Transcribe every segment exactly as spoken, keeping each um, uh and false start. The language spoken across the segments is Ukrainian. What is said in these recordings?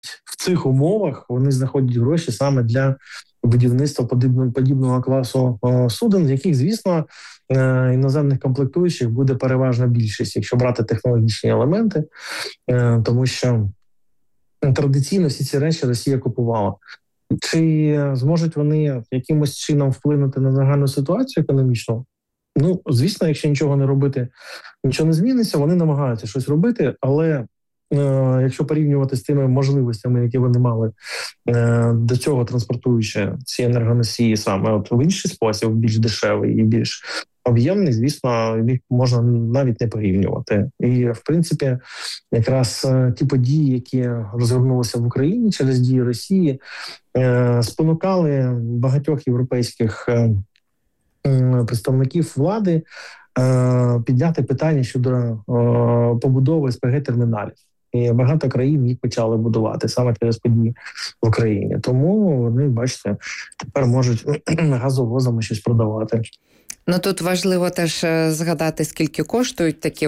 в цих умовах вони знаходять гроші саме для будівництва подібного, подібного класу е, суден, з яких, звісно, е, іноземних комплектуючих буде переважна більшість, якщо брати технологічні елементи, е, тому що традиційно всі ці речі Росія купувала. Чи зможуть вони якимось чином вплинути на загальну ситуацію економічну? Ну, звісно, якщо нічого не робити, нічого не зміниться, вони намагаються щось робити, але е, якщо порівнювати з тими можливостями, які вони мали е, до цього, транспортуючи ці енергоносії саме от в інший спосіб, більш дешевий і більш об'ємний, звісно, їх можна навіть не порівнювати. І, в принципі, якраз е, ті події, які розгорнулися в Україні через дії Росії, е, спонукали багатьох європейських е, представників влади е, підняти питання щодо е, побудови ес пе ге-терміналів. І багато країн їх почали будувати саме через події в Україні. Тому вони, бачите, тепер можуть газовозами щось продавати. Ну, тут важливо теж згадати, скільки коштують такі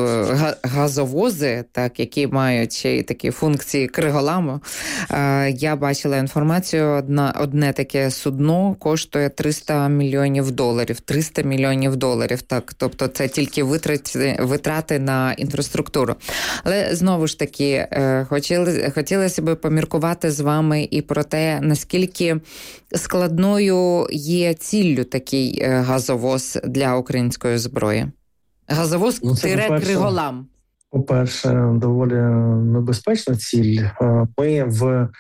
газовози, так, які мають ще й такі функції криголаму. Я бачила інформацію, одна, одне таке судно коштує триста мільйонів доларів. триста мільйонів доларів, так. Тобто це тільки витрати, витрати на інфраструктуру. Але, знову ж таки, хотіли, хотілося б поміркувати з вами і про те, наскільки складною є ціллю такий газовоз для української зброї. Газовоз ну, тире криголам. По-перше, доволі небезпечна ціль. Ми в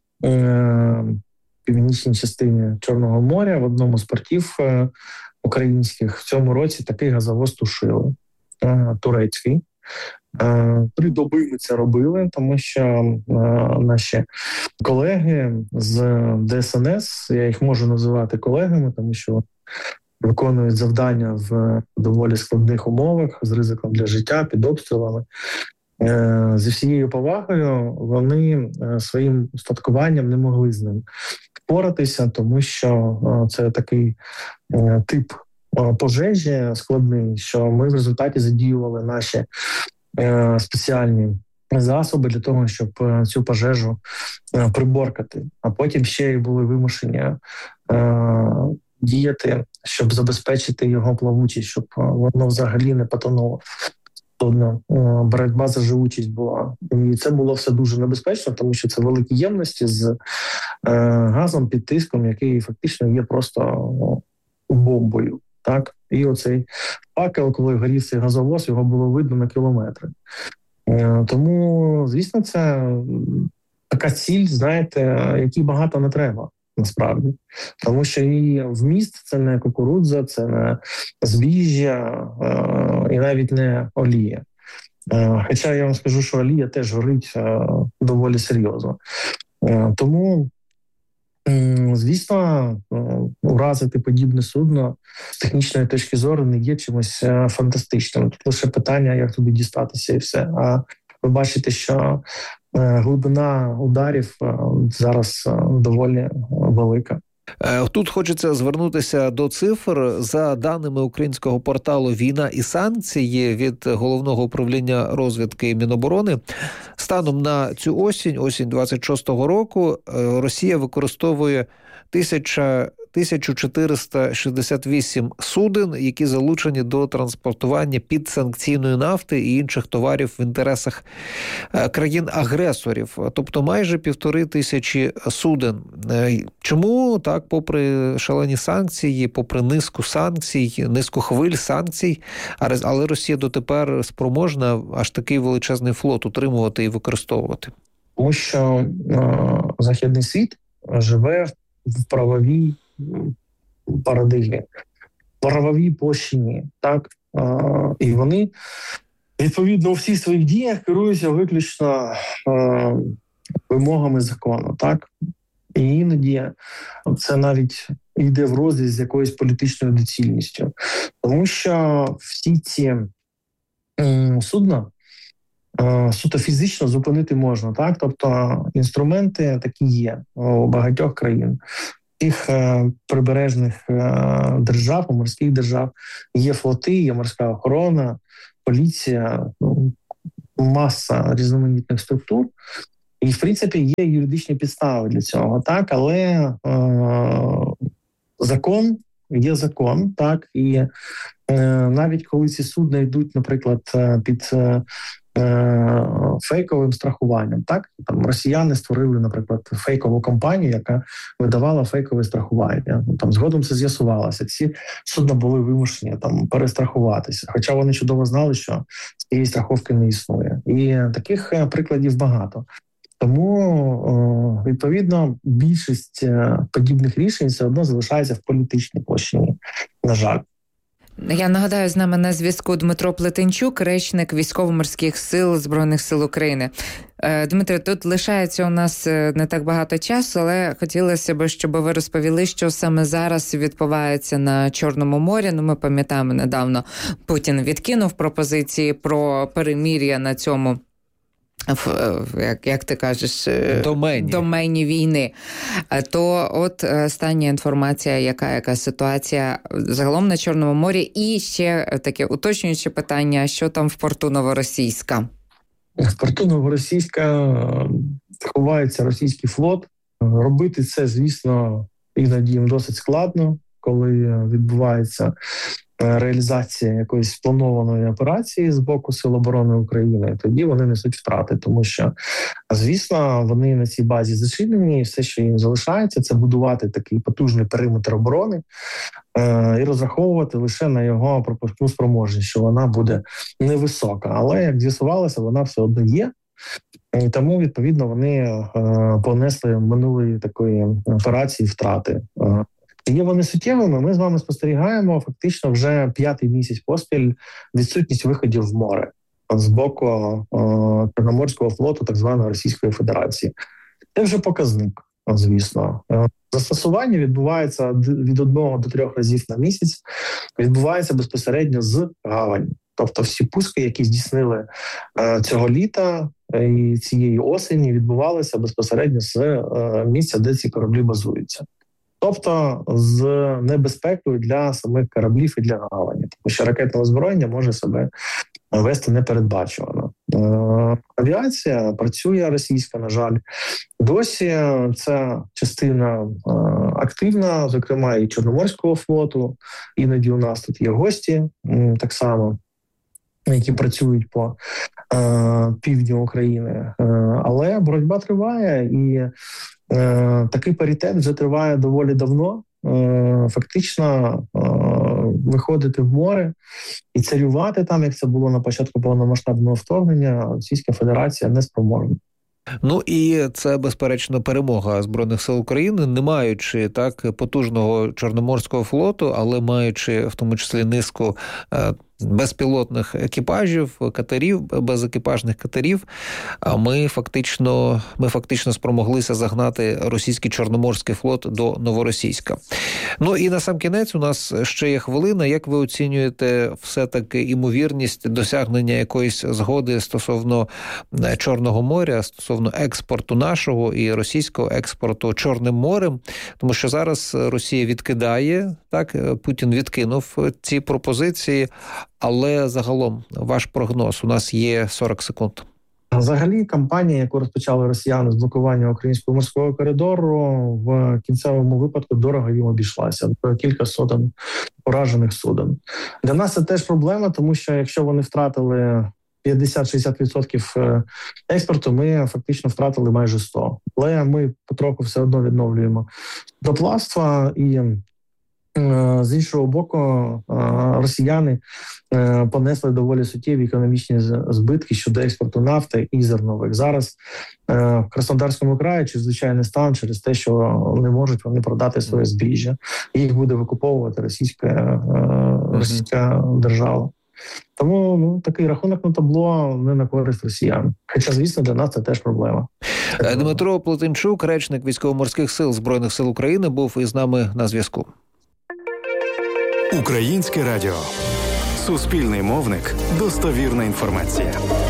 е, північній частині Чорного моря в одному з портів е, українських в цьому році такий газовоз тушили. Е, турецький. Е, три доби ми це робили, тому що е, наші колеги з де ес ен ес, я їх можу називати колегами, тому що виконують завдання в доволі складних умовах, з ризиком для життя, під обстрілами. Е, зі всією повагою вони е, своїм устаткуванням не могли з ним впоратися, тому що е, це такий е, тип е, пожежі складний, що ми в результаті задіювали наші е, спеціальні засоби для того, щоб е, цю пожежу е, приборкати. А потім ще й були вимушені е, діяти, щоб забезпечити його плавучість, щоб воно взагалі не потонуло. Тобто боротьба за живучість була. І це було все дуже небезпечно, тому що це великі ємності з е, газом під тиском, який фактично є просто бомбою. Так? І оцей факел, коли горів цей газовоз, його було видно на кілометри. Е, тому, звісно, це така ціль, знаєте, якій багато не треба. Насправді, тому що і вміст це не кукурудза, це не збіжжя е- і навіть не олія. Е- хоча я вам скажу, що олія теж горить е- доволі серйозно. Е- тому, е- звісно, е- уразити подібне судно з технічної точки зору не є чимось е- фантастичним. Тут лише питання, як туди дістатися і все. А ви бачите, що глибина ударів зараз доволі велика. Тут хочеться звернутися до цифр. За даними українського порталу «Війна і санкції» від Головного управління розвідки Міноборони, станом на цю осінь, осінь двадцять шостого року, Росія використовує тисяча тисячу чотириста шістдесят вісім суден, які залучені до транспортування підсанкційної нафти і інших товарів в інтересах країн-агресорів. Тобто майже півтори тисячі суден. Чому так, попри шалені санкції, попри низку санкцій, низку хвиль санкцій, але Росія дотепер спроможна аж такий величезний флот утримувати і використовувати? Тому що е- західний світ живе в правовій парадигмі, правовій площині, так? А, і вони, відповідно, у всіх своїх діях керуються виключно а, вимогами закону, так? І іноді це навіть йде в розріз з якоюсь політичною доцільністю. Тому що всі ці м, судна а, суто фізично зупинити можна, так? Тобто інструменти такі є у багатьох країн. Тих е, прибережних е, держав, морських держав, є флоти, є морська охорона, поліція, ну, маса різноманітних структур. І, в принципі, є юридичні підстави для цього, так, але е, закон є закон, так, і е, навіть коли ці судна йдуть, наприклад, під е, фейковим страхуванням, так, там росіяни створили, наприклад, фейкову компанію, яка видавала фейкове страхування. Там згодом це з'ясувалося. Ці судна були вимушені там перестрахуватися, хоча вони чудово знали, що цієї страховки не існує. І таких прикладів багато. Тому, відповідно, більшість подібних рішень все одно залишається в політичній площині, на жаль. Я нагадаю, з нами на зв'язку Дмитро Плетенчук, речник Військово-морських сил Збройних сил України. Дмитро, тут лишається у нас не так багато часу, але хотілося б, щоб ви розповіли, що саме зараз відбувається на Чорному морі. Ну, ми пам'ятаємо, недавно Путін відкинув пропозиції про перемир'я на цьому, як, як ти кажеш, домені. домені війни. То от остання інформація, яка, яка ситуація загалом на Чорному морі. І ще таке уточнююче питання, що там в порту Новоросійська? В порту Новоросійська ховається російський флот. Робити це, звісно, іноді їм досить складно, коли відбувається реалізація якоїсь спланованої операції з боку Сил оборони України, тоді вони несуть втрати, тому що, звісно, вони на цій базі зачинені, і все, що їм залишається, це будувати такий потужний периметр оборони е- і розраховувати лише на його пропускну спроможність, що вона буде невисока. Але, як з'ясувалося, вона все одно є. І тому, відповідно, вони е- понесли минулої такої операції втрати. Е- Є вони суттєвими, ми з вами спостерігаємо фактично вже п'ятий місяць поспіль відсутність виходів в море з боку о, Чорноморського флоту так званої Російської Федерації. Це вже показник, звісно. Застосування відбувається від одного до трьох разів на місяць, відбувається безпосередньо з гавані. Тобто всі пуски, які здійснили е, цього літа і цієї осені, відбувалися безпосередньо з е, місця, де ці кораблі базуються. Тобто з небезпекою для самих кораблів і для гавані, тому що ракетне озброєння може себе вести непередбачувано. Е, авіація працює російська, на жаль. Досі ця частина е, активна, зокрема і Чорноморського флоту. Іноді у нас тут є гості, м, так само, які працюють по е, півдню України. Е, але боротьба триває, і е, такий паритет вже триває доволі давно. Е, фактично е, виходити в море і царювати там, як це було на початку повномасштабного вторгнення, Російська Федерація не спроможна. Ну і це, безперечно, перемога Збройних сил України, не маючи так потужного Чорноморського флоту, але маючи в тому числі низку е, безпілотних екіпажів, катерів, безекіпажних катерів, ми фактично, ми фактично спромоглися загнати російський Чорноморський флот до Новоросійська. Ну і насамкінець у нас ще є хвилина. Як ви оцінюєте все-таки імовірність досягнення якоїсь згоди стосовно Чорного моря, стосовно експорту нашого і російського експорту Чорним морем? Тому що зараз Росія відкидає, так, Путін відкинув ці пропозиції, але загалом ваш прогноз, у нас є сорок секунд. Взагалі, кампанія, яку розпочали росіяни з блокування українського морського коридору, в кінцевому випадку дорого їм обійшлася. Кілька сотень поражених суден. Для нас це теж проблема, тому що якщо вони втратили п'ятдесят-шістдесят відсотків експорту, ми фактично втратили майже сто. Але ми потроху все одно відновлюємо судноплавство, і з іншого боку, росіяни понесли доволі суттєві економічні збитки щодо експорту нафти і зернових. Зараз в Краснодарському краї чрезвичайний стан через те, що не можуть вони продати своє збіжжя. Їх буде викуповувати російська, російська держава. Тому ну, такий рахунок на табло не на користь росіян. Хоча, звісно, для нас це теж проблема. Дмитро Плетенчук, речник Військово-морських сил Збройних сил України, був із нами на зв'язку. Українське радіо. Суспільний мовник. Достовірна інформація.